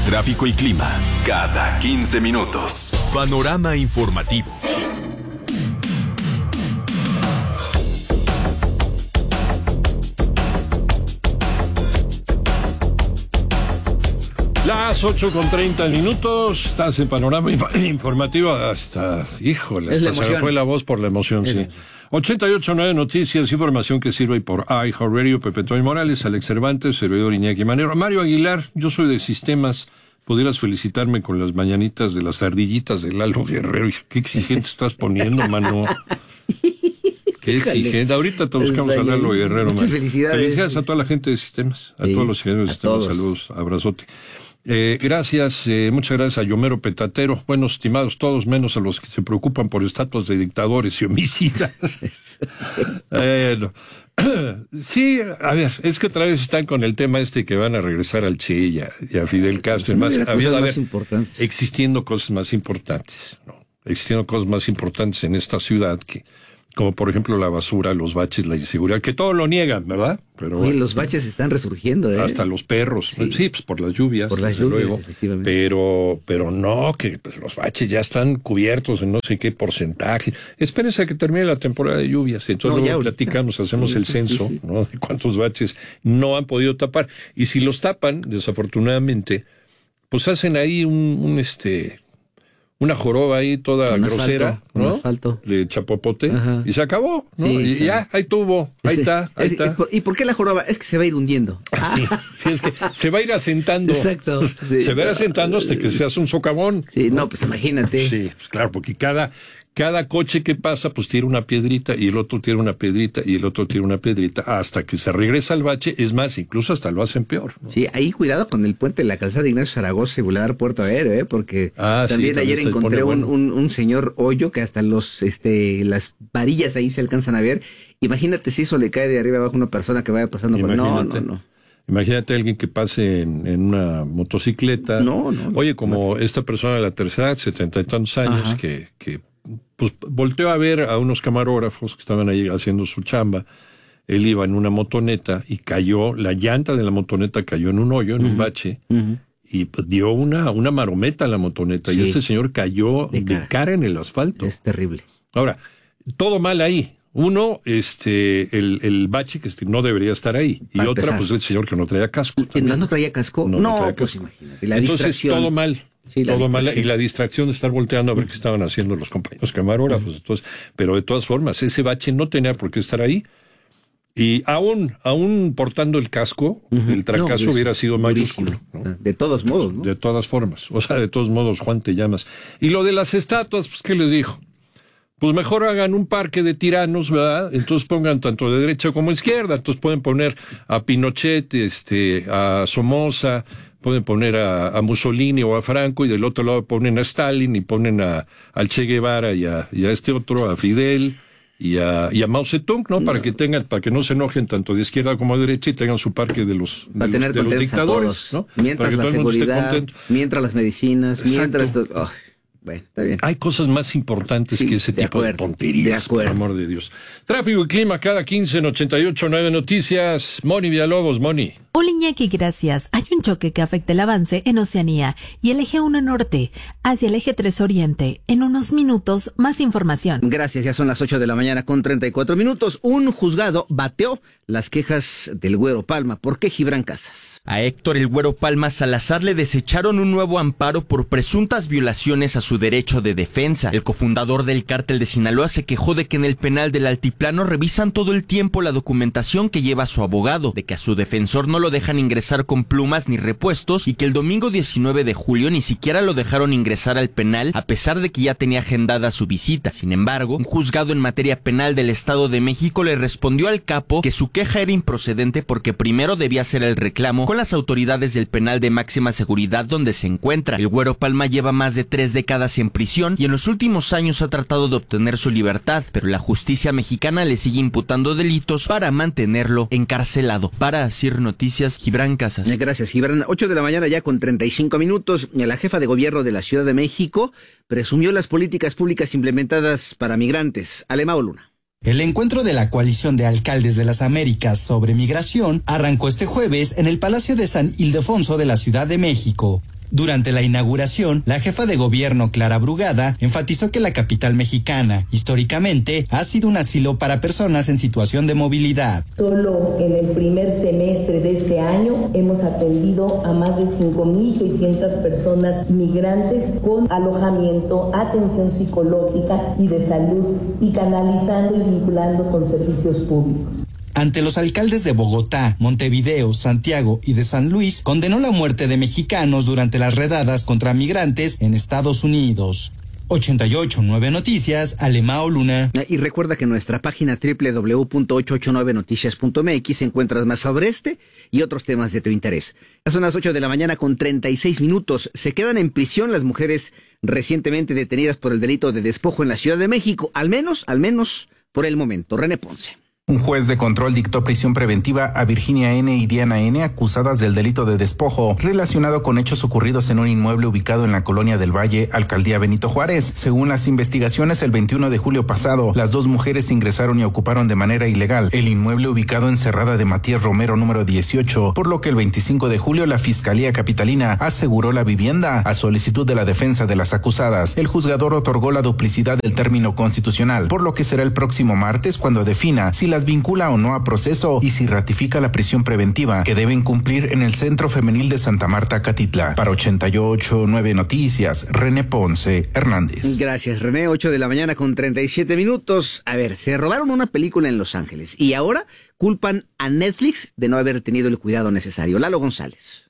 tráfico y clima cada 15 minutos. Panorama informativo. Las 8:30. Estás en Panorama Informativo. Hasta, híjole, hasta se me fue la voz por la emoción, sí. 88.9 Noticias, información que sirve por iHeartRadio. Pepe Toño Morales, Alex Cervantes, servidor Iñaki Manero. Mario Aguilar, yo soy de Sistemas. Pudieras felicitarme con las mañanitas de las ardillitas de Lalo Guerrero. Qué exigente estás poniendo, mano. Qué exigente. Ahorita te buscamos a Lalo Guerrero. Muchas felicidades. Felicidades a toda la gente de Sistemas, a todos los ingenieros de Sistemas. Saludos, abrazote. Gracias, muchas gracias a Yomero Petatero. Bueno, estimados todos, menos a los que se preocupan por estatuas de dictadores y homicidas. Sí, a ver, es que otra vez están con el tema que van a regresar al Che y a Fidel Castro. Había de haber existiendo cosas más importantes, ¿no? Existiendo cosas más importantes en esta ciudad como por ejemplo la basura, los baches, la inseguridad, que todo lo niegan, ¿verdad? Pero oye, los baches están resurgiendo, ¿eh? Hasta los perros, sí, pues por las lluvias. Por las lluvias, luego, efectivamente. Pero no, que pues, los baches ya están cubiertos en no sé qué porcentaje. Espérense a que termine la temporada de lluvias, entonces luego platicamos, hacemos el censo, ¿no? De cuántos baches no han podido tapar. Y si los tapan, desafortunadamente, pues hacen ahí una joroba ahí toda con grosera, asfalto, ¿no? Asfalto. De chapopote, ajá. Y se acabó, ¿no? Sí, y ya, ahí está. ¿Y por qué la joroba? Es que se va a ir hundiendo. Sí, es que se va a ir asentando. Exacto. Sí. Se va a ir asentando hasta que se hace un socavón. Sí, no, pues imagínate. Sí, pues claro, porque cada coche que pasa, pues tiene una piedrita, y el otro tiene una piedrita, y el otro tiene una piedrita, hasta que se regresa al bache. Es más, incluso hasta lo hacen peor, ¿no? Sí, ahí cuidado con el puente de la calzada de Ignacio Zaragoza y Boulevard Puerto Aéreo, porque también ayer encontré un señor hoyo que hasta las varillas ahí se alcanzan a ver. Imagínate si eso le cae de arriba abajo a una persona que vaya pasando. No. Imagínate a alguien que pase en una motocicleta. No. Oye, como esta persona de la tercera edad, 70 y tantos años, ajá, que pues volteó a ver a unos camarógrafos que estaban ahí haciendo su chamba. Él iba en una motoneta y cayó, la llanta de la motoneta cayó en un hoyo, en un bache, y pues dio una marometa a la motoneta, y este señor cayó de cara en el asfalto. Es terrible. Ahora, todo mal ahí. Uno, el bache que no debería estar ahí. Y para otra, empezar, pues el señor que no traía casco. ¿No traía casco? No, pues imagínate. La entonces, distracción. todo mal. Sí, todo mal. Y la distracción de estar volteando a ver qué estaban haciendo los compañeros camarógrafos. Entonces, pero de todas formas, ese bache no tenía por qué estar ahí. Y aún portando el casco, el fracaso hubiera sido mayúsculo, ¿no? De todos modos, ¿no? De todas formas. O sea, de todos modos, Juan, te llamas. Y lo de las estatuas, pues, ¿qué les dijo? Pues mejor hagan un parque de tiranos, ¿verdad? Entonces pongan tanto de derecha como izquierda. Entonces pueden poner a Pinochet, a Somoza, pueden poner a Mussolini o a Franco, y del otro lado ponen a Stalin, y ponen al Che Guevara y a este otro, a Fidel y a Mao Zedong, ¿no? Para que no se enojen tanto de izquierda como de derecha y tengan su parque de los dictadores, ¿no? Mientras la seguridad, mientras las medicinas, mientras... Bueno, está bien. Hay cosas más importantes que ese tipo de tonterías, por amor de Dios. Tráfico y clima cada 15 en 88.9 Noticias. Moni Villalobos, Moni. Hola Iñaki, gracias. Hay un choque que afecta el avance en Oceanía y el eje 1 norte hacia el eje 3 oriente. En unos minutos, más información. Gracias, ya son las 8:34 a.m. Un juzgado bateó las quejas del Güero Palma. ¿Por qué, Gibran Casas? A Héctor el Güero Palma Salazar le desecharon un nuevo amparo por presuntas violaciones a su derecho de defensa. El cofundador del cártel de Sinaloa se quejó de que en el penal del Altiplano revisan todo el tiempo la documentación que lleva su abogado, de que a su defensor no lo dejan ingresar con plumas ni repuestos, y que el domingo 19 de julio ni siquiera lo dejaron ingresar al penal a pesar de que ya tenía agendada su visita. Sin embargo, un juzgado en materia penal del Estado de México le respondió al capo que su queja era improcedente porque primero debía hacer el reclamo con las autoridades del penal de máxima seguridad donde se encuentra. El Güero Palma lleva más de 3 décadas en prisión y en los últimos años ha tratado de obtener su libertad, pero la justicia mexicana le sigue imputando delitos para mantenerlo encarcelado. Para Asir Noticias, Gibran Casas. Gracias, Gibran. 8:35 ya con 35 minutos. La jefa de gobierno de la Ciudad de México presumió las políticas públicas implementadas para migrantes. Alemao Luna. El encuentro de la Coalición de Alcaldes de las Américas sobre migración arrancó este jueves en el Palacio de San Ildefonso de la Ciudad de México. Durante la inauguración, la jefa de gobierno, Clara Brugada, enfatizó que la capital mexicana, históricamente, ha sido un asilo para personas en situación de movilidad. Solo en el primer semestre de este año hemos atendido a más de 5,600 personas migrantes con alojamiento, atención psicológica y de salud, y canalizando y vinculando con servicios públicos. Ante los alcaldes de Bogotá, Montevideo, Santiago y de San Luis, condenó la muerte de mexicanos durante las redadas contra migrantes en Estados Unidos. 88.9 Noticias, Alemao Luna. Y recuerda que en nuestra página www.889noticias.mx encuentras más sobre este y otros temas de tu interés. Ya son las 8 de la mañana con 36 minutos. Se quedan en prisión las mujeres recientemente detenidas por el delito de despojo en la Ciudad de México, al menos por el momento. René Ponce. Un juez de control dictó prisión preventiva a Virginia N. y Diana N., acusadas del delito de despojo relacionado con hechos ocurridos en un inmueble ubicado en la Colonia del Valle, Alcaldía Benito Juárez. Según las investigaciones, el 21 de julio pasado, las dos mujeres ingresaron y ocuparon de manera ilegal el inmueble ubicado en Cerrada de Matías Romero número 18, por lo que el 25 de julio la Fiscalía Capitalina aseguró la vivienda a solicitud de la defensa de las acusadas. El juzgador otorgó la duplicidad del término constitucional, por lo que será el próximo martes cuando defina si las vincula o no a proceso y si ratifica la prisión preventiva que deben cumplir en el Centro Femenil de Santa Marta, Catitla. Para 88.9 Noticias, René Ponce Hernández. Gracias, René. 8 de la mañana con 37 minutos. A ver, se robaron una película en Los Ángeles y ahora culpan a Netflix de no haber tenido el cuidado necesario. Lalo González.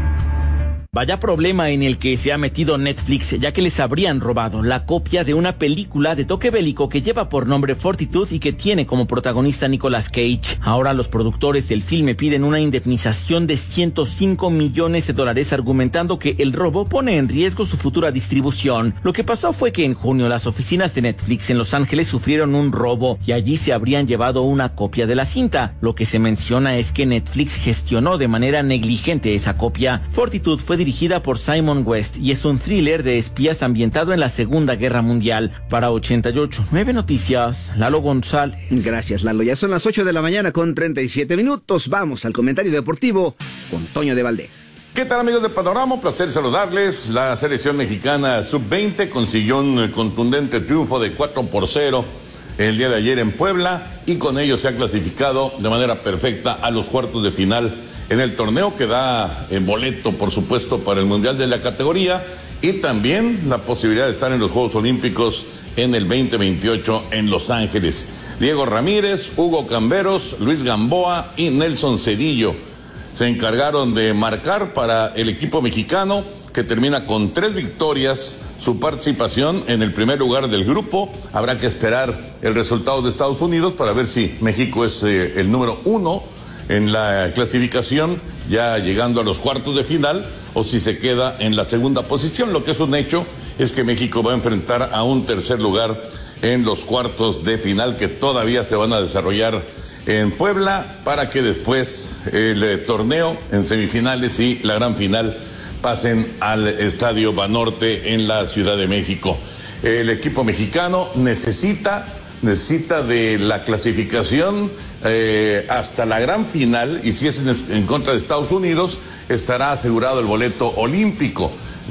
Vaya problema en el que se ha metido Netflix, ya que les habrían robado la copia de una película de toque bélico que lleva por nombre Fortitude y que tiene como protagonista Nicolas Cage. Ahora los productores del filme piden una indemnización de $105 millones, argumentando que el robo pone en riesgo su futura distribución. Lo que pasó fue que en junio las oficinas de Netflix en Los Ángeles sufrieron un robo y allí se habrían llevado una copia de la cinta. Lo que se menciona es que Netflix gestionó de manera negligente esa copia. Fortitude fue dirigida por Simon West y es un thriller de espías ambientado en la Segunda Guerra Mundial. Para 88.9 Noticias, Lalo González. Gracias, Lalo. Ya son las 8 de la mañana con 37 minutos. Vamos al comentario deportivo con Toño de Valdés. ¿Qué tal, amigos de Panorama? Un placer saludarles. La selección mexicana sub-20 consiguió un contundente triunfo de 4-0 el día de ayer en Puebla y con ello se ha clasificado de manera perfecta a los cuartos de final en el torneo que da boleto, por supuesto, para el Mundial de la categoría y también la posibilidad de estar en los Juegos Olímpicos en el 2028 en Los Ángeles. Diego Ramírez, Hugo Camberos, Luis Gamboa y Nelson Cedillo se encargaron de marcar para el equipo mexicano, que termina con 3 victorias, su participación en el primer lugar del grupo. Habrá que esperar el resultado de Estados Unidos para ver si México es el número 1 en la clasificación, ya llegando a los cuartos de final, o si se queda en la segunda posición. Lo que es un hecho es que México va a enfrentar a un tercer lugar en los cuartos de final que todavía se van a desarrollar en Puebla, para que después el torneo en semifinales y la gran final pasen al Estadio Banorte en la Ciudad de México. El equipo mexicano necesita de la clasificación hasta la gran final, y si es en contra de Estados Unidos, estará asegurado el boleto olímpico.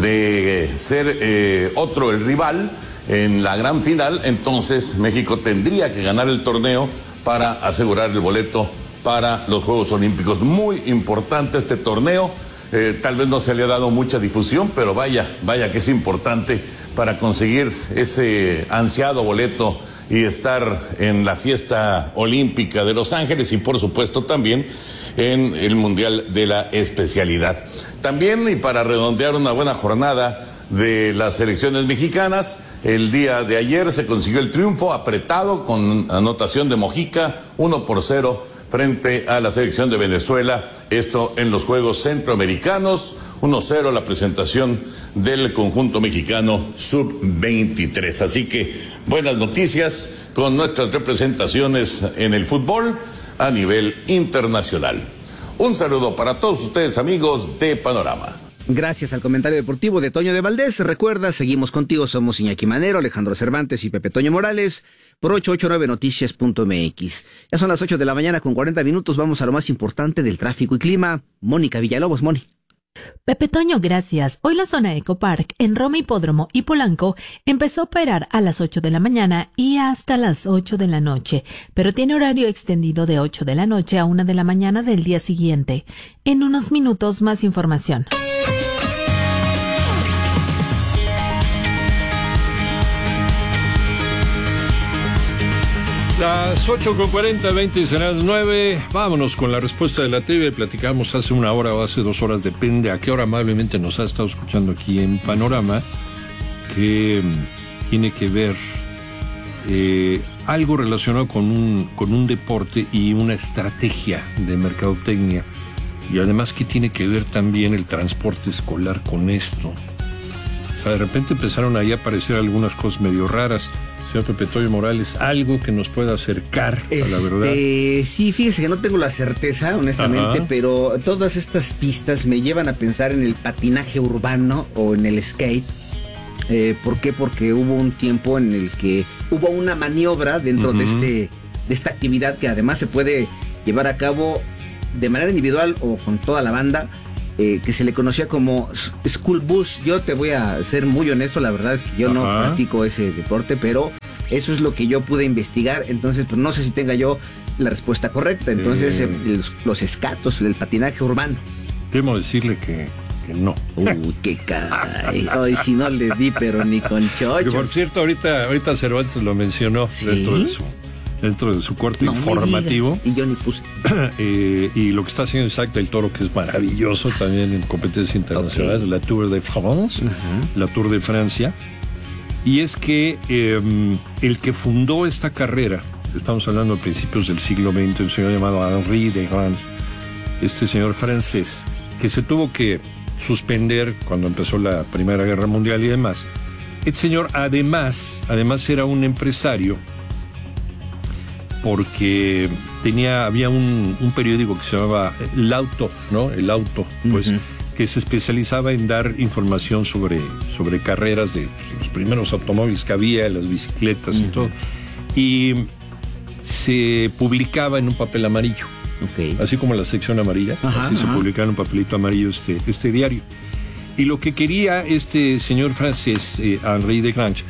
De ser otro el rival en la gran final, entonces México tendría que ganar el torneo para asegurar el boleto para los Juegos Olímpicos. Muy importante este torneo. Tal vez no se le ha dado mucha difusión, pero vaya que es importante para conseguir ese ansiado boleto y estar en la fiesta olímpica de Los Ángeles y por supuesto también en el Mundial de la especialidad. También, y para redondear una buena jornada de las selecciones mexicanas, el día de ayer se consiguió el triunfo apretado con anotación de Mojica, 1-0 frente a la selección de Venezuela, esto en los Juegos Centroamericanos, 1-0 la presentación del conjunto mexicano sub-23. Así que buenas noticias con nuestras representaciones en el fútbol a nivel internacional. Un saludo para todos ustedes, amigos de Panorama. Gracias al comentario deportivo de Toño de Valdés. Recuerda, seguimos contigo, somos Iñaki Manero, Alejandro Cervantes y Pepe Toño Morales por 889noticias.mx. Ya son las 8 de la mañana con 40 minutos, vamos a lo más importante del tráfico y clima. Mónica Villalobos, Moni. Pepe Toño, gracias. Hoy la zona Eco Park en Roma Hipódromo y Polanco empezó a operar a las 8 de la mañana y hasta las 8 de la noche, pero tiene horario extendido de 8 de la noche a 1 de la mañana del día siguiente. En unos minutos más información. Las 8:40, 20 y serán las 9. Vámonos con la respuesta de la TV. Platicamos hace una hora o hace 2 horas, depende a qué hora amablemente nos ha estado escuchando aquí en Panorama, que tiene que ver algo relacionado con un deporte y una estrategia de mercadotecnia. Y además que tiene que ver también el transporte escolar con esto. O sea, de repente empezaron ahí a aparecer algunas cosas medio raras. Señor Pepe Toño Morales, algo que nos pueda acercar a la verdad. Sí, fíjese que no tengo la certeza, honestamente, pero todas estas pistas me llevan a pensar en el patinaje urbano o en el skate. ¿Por qué? Porque hubo un tiempo en el que hubo una maniobra dentro de esta actividad que además se puede llevar a cabo de manera individual o con toda la banda, que se le conocía como School Bus. Yo te voy a ser muy honesto, la verdad es que yo no practico ese deporte, pero eso es lo que yo pude investigar, entonces pues no sé si tenga yo la respuesta correcta. Entonces los escatos, el patinaje urbano. Debo decirle que no. Qué caray. Hoy si no le di, pero ni con chocho. Por cierto, ahorita Cervantes lo mencionó. ¿Sí? dentro de su corte informativo. Y yo ni puse. Y lo que está haciendo Isaac del Toro, que es maravilloso también en competencias internacionales, la Tour de France, la Tour de Francia. Y es que el que fundó esta carrera, estamos hablando a principios del siglo XX, un señor llamado Henri de Grange, este señor francés, que se tuvo que suspender cuando empezó la Primera Guerra Mundial y demás. Este señor además era un empresario, porque había un periódico que se llamaba L'Auto, ¿no? El Auto, pues, que se especializaba en dar información sobre carreras de los primeros automóviles que había, las bicicletas y todo. Y se publicaba en un papel amarillo. Así como la sección amarilla, se publicaba en un papelito amarillo este diario. Y lo que quería este señor francés, Henri de Grange,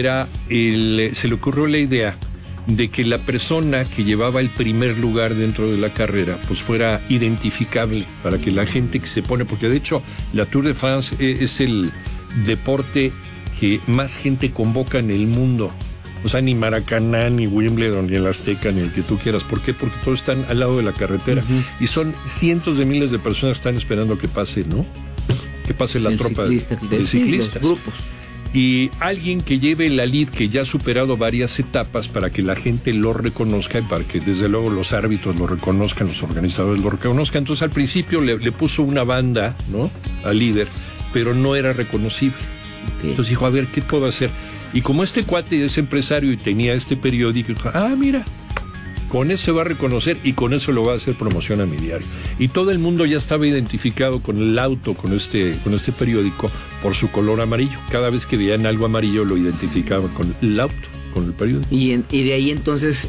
se le ocurrió la idea de que la persona que llevaba el primer lugar dentro de la carrera pues fuera identificable para que la gente que se pone, porque de hecho la Tour de France es el deporte que más gente convoca en el mundo. O sea, ni Maracaná, ni Wimbledon, ni el Azteca, ni el que tú quieras. ¿Por qué? Porque todos están al lado de la carretera. Y son cientos de miles de personas que están esperando que pase, ¿no? Que pase la tropa de ciclistas. Grupos. Y alguien que lleve la lead, que ya ha superado varias etapas para que la gente lo reconozca y para que desde luego los árbitros lo reconozcan, los organizadores lo reconozcan. Entonces al principio le puso una banda, ¿no? Al líder, pero no era reconocible. Entonces dijo, a ver, ¿qué puedo hacer? Y como este cuate es empresario y tenía este periódico, dijo, mira, con eso se va a reconocer y con eso lo va a hacer promoción a mi diario. Y todo el mundo ya estaba identificado con el auto, con este periódico, por su color amarillo. Cada vez que veían algo amarillo lo identificaban con el auto, con el periódico. Y de ahí entonces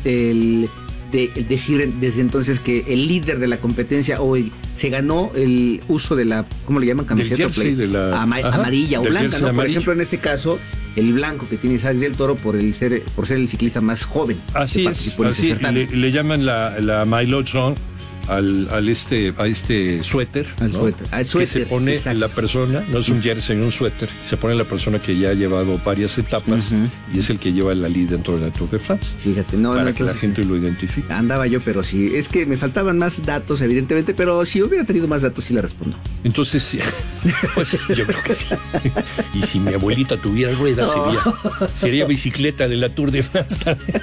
decir desde entonces que el líder de la competencia se ganó el uso de la, ¿cómo le llaman? Camiseta amarilla o blanca, ¿no? Por ejemplo, en este caso, el blanco que tiene Isaac del Toro por ser el ciclista más joven. Así es, le llaman la maillot jaune a este suéter, ¿no? Que se pone la persona, no es un jersey, un suéter, se pone la persona que ya ha llevado varias etapas y es el que lleva la lead dentro de la Tour de France. Fíjate, para que la gente lo identifique. Andaba yo, pero sí, es que me faltaban más datos, evidentemente, pero si hubiera tenido más datos, sí le respondo. Entonces, sí, pues yo creo que sí. Y si mi abuelita tuviera ruedas, sería bicicleta de la Tour de France también.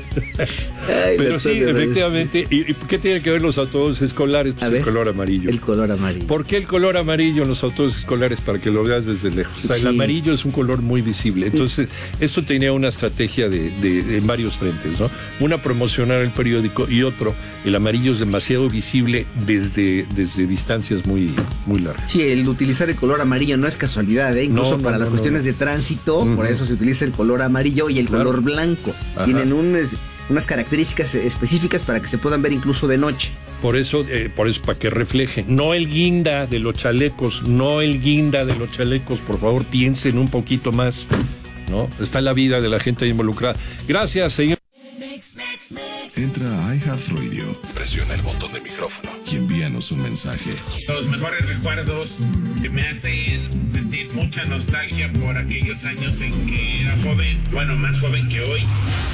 Pero sí, efectivamente. ¿Y qué tiene que ver los autobuses escolares? Pues el color amarillo. El color amarillo. ¿Por qué el color amarillo en los autobuses escolares? Para que lo veas desde lejos. O sea, el amarillo es un color muy visible. Entonces, esto tenía una estrategia de varios frentes, ¿no? Una, promocionar el periódico, y otro, el amarillo es demasiado visible desde distancias muy, muy largas. Sí, el utilizar el color amarillo no es casualidad, ¿eh? Incluso para las cuestiones de tránsito, por eso se utiliza el color amarillo y el color blanco. Tienen unas características específicas para que se puedan ver incluso de noche. Por eso, para que refleje. No el guinda de los chalecos, por favor, piensen un poquito más, ¿no? Está la vida de la gente involucrada. Gracias, señor. Entra a iHeartRadio, presiona el botón de micrófono y envíanos un mensaje. Los mejores recuerdos que me hacen sentir mucha nostalgia por aquellos años en que era joven, bueno, más joven que hoy.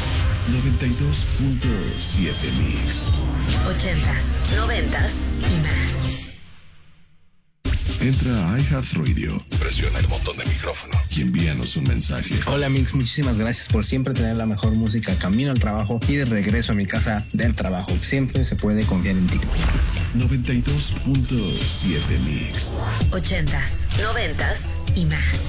92.7 Mix. 80s, 90s y más. Entra a iHeartRadio, presiona el botón de micrófono y envíanos un mensaje. Hola Mix, muchísimas gracias por siempre tener la mejor música camino al trabajo y de regreso a mi casa del trabajo. Siempre se puede confiar en ti. 92.7 Mix. 80s, 90s y más.